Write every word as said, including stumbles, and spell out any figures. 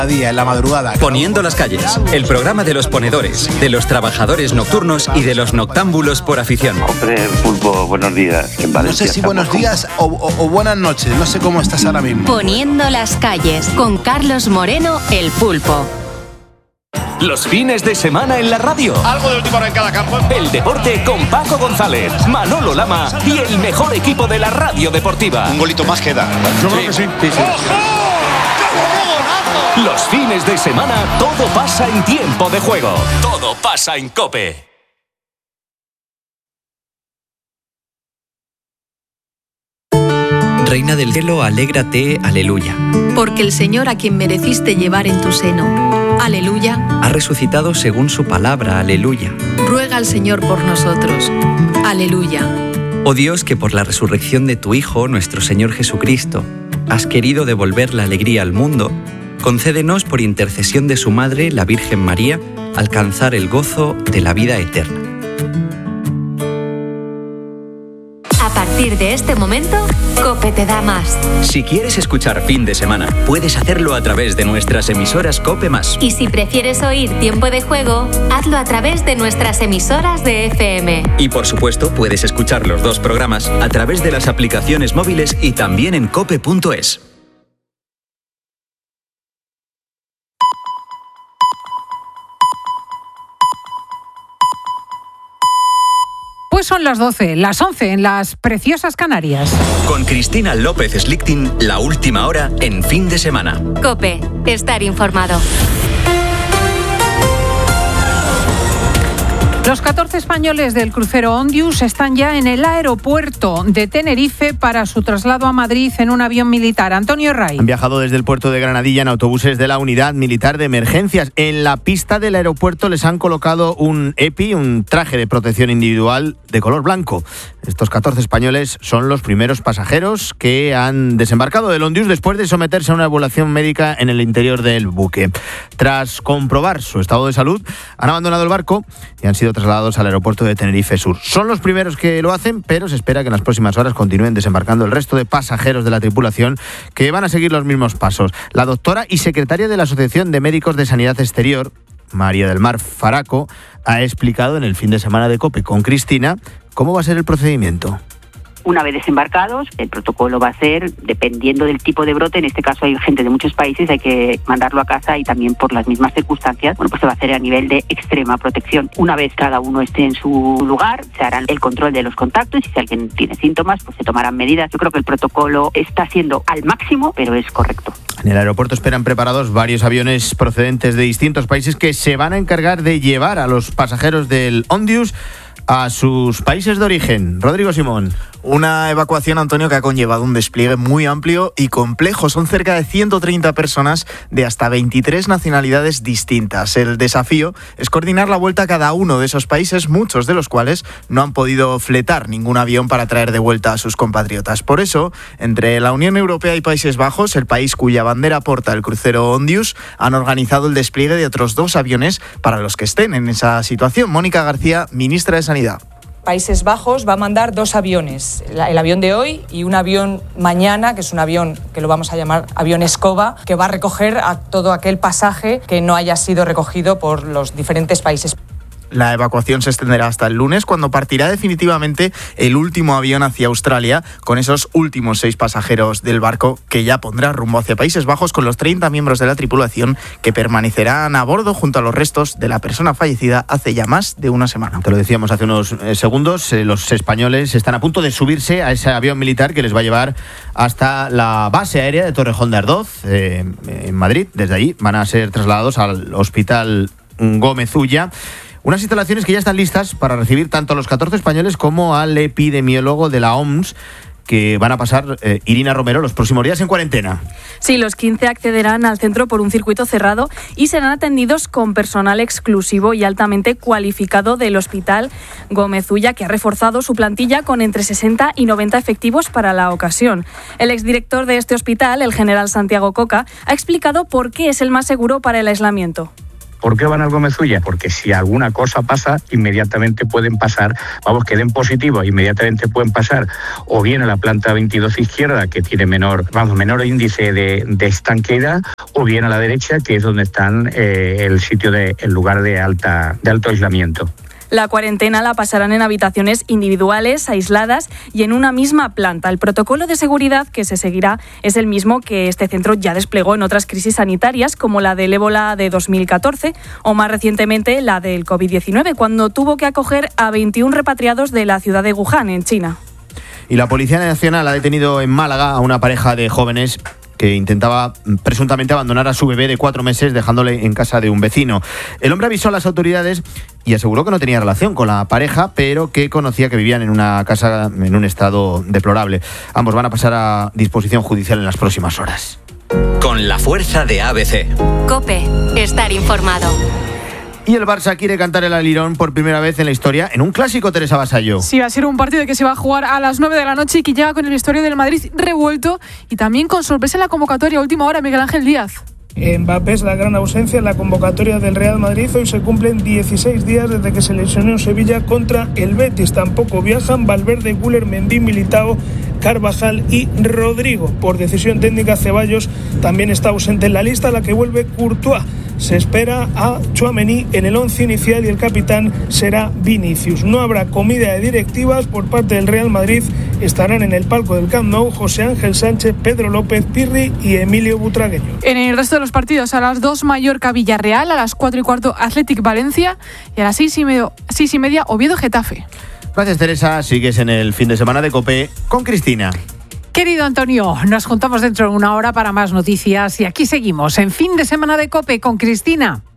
Día en la madrugada. Poniendo las calles, el programa de los ponedores, de los trabajadores nocturnos y de los noctámbulos por afición. Hombre, Pulpo, buenos días. En no sé si buenos días o, o, o buenas noches, no sé cómo estás ahora mismo. Poniendo las calles con Carlos Moreno, el Pulpo. Los fines de semana en la radio. Algo de última hora en cada campo. El deporte con Paco González, Manolo Lama y el mejor equipo de la radio deportiva. Un golito más queda. Yo creo que sí. sí, sí. ¡Ojo! Los fines de semana todo pasa en tiempo de juego. Todo pasa en COPE. Reina del cielo, alégrate, aleluya. Porque el Señor, a quien mereciste llevar en tu seno, aleluya, ha resucitado según su palabra, aleluya. Ruega al Señor por nosotros, aleluya. Oh Dios, que por la resurrección de tu Hijo, nuestro Señor Jesucristo, has querido devolver la alegría al mundo, concédenos por intercesión de su Madre, la Virgen María, alcanzar el gozo de la vida eterna. A partir de este momento, COPE te da más. Si quieres escuchar Fin de Semana, puedes hacerlo a través de nuestras emisoras COPE más. Y si prefieres oír Tiempo de Juego, hazlo a través de nuestras emisoras de F M. Y por supuesto, puedes escuchar los dos programas a través de las aplicaciones móviles y también en cope punto es. Pues son las doce, las once en las preciosas Canarias. Con Cristina López Slichting, la última hora en Fin de Semana. COPE, estar informado. Los catorce españoles del crucero Ondius están ya en el aeropuerto de Tenerife para su traslado a Madrid en un avión militar. Antonio Ray. Han viajado desde el puerto de Granadilla en autobuses de la Unidad Militar de Emergencias. En la pista del aeropuerto les han colocado un EPI, un traje de protección individual de color blanco. Estos catorce españoles son los primeros pasajeros que han desembarcado del Ondius después de someterse a una evaluación médica en el interior del buque. Tras comprobar su estado de salud, han abandonado el barco y han sido trasladados al aeropuerto de Tenerife Sur. Son los primeros que lo hacen, pero se espera que en las próximas horas continúen desembarcando el resto de pasajeros de la tripulación que van a seguir los mismos pasos. La doctora y secretaria de la Asociación de Médicos de Sanidad Exterior, María del Mar Faraco, ha explicado en el Fin de Semana de COPE con Cristina cómo va a ser el procedimiento. Una vez desembarcados, el protocolo va a ser, dependiendo del tipo de brote, en este caso hay gente de muchos países, hay que mandarlo a casa y también por las mismas circunstancias, bueno, pues se va a hacer a nivel de extrema protección. Una vez cada uno esté en su lugar, se hará el control de los contactos y si alguien tiene síntomas, pues se tomarán medidas. Yo creo que el protocolo está siendo al máximo, pero es correcto. En el aeropuerto esperan preparados varios aviones procedentes de distintos países que se van a encargar de llevar a los pasajeros del Ondius a sus países de origen. Rodrigo Simón. Una evacuación, Antonio, que ha conllevado un despliegue muy amplio y complejo. Son cerca de ciento treinta personas de hasta veintitrés nacionalidades distintas. El desafío es coordinar la vuelta a cada uno de esos países, muchos de los cuales no han podido fletar ningún avión para traer de vuelta a sus compatriotas. Por eso, entre la Unión Europea y Países Bajos, el país cuya bandera porta el crucero Ondius, han organizado el despliegue de otros dos aviones para los que estén en esa situación. Mónica García, ministra de Sanidad. Países Bajos va a mandar dos aviones, el avión de hoy y un avión mañana, que es un avión que lo vamos a llamar avión escoba, que va a recoger a todo aquel pasaje que no haya sido recogido por los diferentes países. La evacuación se extenderá hasta el lunes, cuando partirá definitivamente el último avión hacia Australia, con esos últimos seis pasajeros del barco que ya pondrá rumbo hacia Países Bajos, con los treinta miembros de la tripulación que permanecerán a bordo junto a los restos de la persona fallecida hace ya más de una semana. Te lo decíamos hace unos eh, segundos, eh, los españoles están a punto de subirse a ese avión militar que les va a llevar hasta la base aérea de Torrejón de Ardoz, eh, en Madrid. Desde allí van a ser trasladados al Hospital Gómez Ulla. Unas instalaciones que ya están listas para recibir tanto a los catorce españoles como al epidemiólogo de la O M S, que van a pasar, eh, Irina Romero, los próximos días en cuarentena. Sí, los quince accederán al centro por un circuito cerrado y serán atendidos con personal exclusivo y altamente cualificado del Hospital Gómez Ulla, que ha reforzado su plantilla con entre sesenta y noventa efectivos para la ocasión. El exdirector de este hospital, el general Santiago Coca, ha explicado por qué es el más seguro para el aislamiento. ¿Por qué van al Gómez Ulla? Porque si alguna cosa pasa, inmediatamente pueden pasar, vamos, que den positivo, inmediatamente pueden pasar o bien a la planta veintidós izquierda, que tiene menor, vamos, menor índice de, de estanqueidad, o bien a la derecha, que es donde están eh, el sitio de, el lugar de alta, de alto aislamiento. La cuarentena la pasarán en habitaciones individuales, aisladas y en una misma planta. El protocolo de seguridad que se seguirá es el mismo que este centro ya desplegó en otras crisis sanitarias, como la del ébola de dos mil catorce o más recientemente la del covid diecinueve, cuando tuvo que acoger a veintiún repatriados de la ciudad de Wuhan, en China. Y la Policía Nacional ha detenido en Málaga a una pareja de jóvenes que intentaba presuntamente abandonar a su bebé de cuatro meses dejándole en casa de un vecino. El hombre avisó a las autoridades y aseguró que no tenía relación con la pareja, pero que conocía que vivían en una casa en un estado deplorable. Ambos van a pasar a disposición judicial en las próximas horas. Con la fuerza de A B C. COPE. Estar informado. Y el Barça quiere cantar el alirón por primera vez en la historia en un clásico, Teresa Vasallo. Sí, va a ser un partido que se va a jugar a las nueve de la noche y que llega con el vestuario del Madrid revuelto y también con sorpresa en la convocatoria a última hora, Miguel Ángel Díaz. Mbappé es la gran ausencia en la convocatoria del Real Madrid. Hoy se cumplen dieciséis días desde que se lesionó en Sevilla contra el Betis. Tampoco viajan Valverde, Güler, Mendy, Militao, Carvajal y Rodrigo. Por decisión técnica, Ceballos también está ausente en la lista, a la que vuelve Courtois. Se espera a Tchouaméni en el once inicial y el capitán será Vinicius. No habrá comida de directivas por parte del Real Madrid. Estarán en el palco del Camp Nou José Ángel Sánchez, Pedro López, Pirri y Emilio Butragueño. En el resto de los partidos, a las dos Mallorca Villarreal, a las cuatro y cuarto Athletic Valencia y a las seis y, medio, seis y media Oviedo Getafe. Gracias, Teresa. Sigues en el fin de semana de COPE con Cristina. Querido Antonio, nos juntamos dentro de una hora para más noticias y aquí seguimos en Fin de Semana de COPE con Cristina.